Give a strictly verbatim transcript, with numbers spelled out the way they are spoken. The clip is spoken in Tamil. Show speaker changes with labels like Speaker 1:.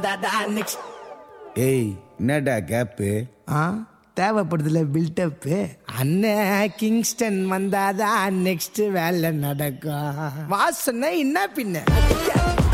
Speaker 1: ஏய் என்னடா கேப்பு?
Speaker 2: ஆ தேவைப்படுதுல பில்டப்பு.
Speaker 3: அண்ணன் கிங்ஸ்டன் வந்தாதான் நெக்ஸ்ட் வேலை நடக்கும். வாசனை என்ன பின்ன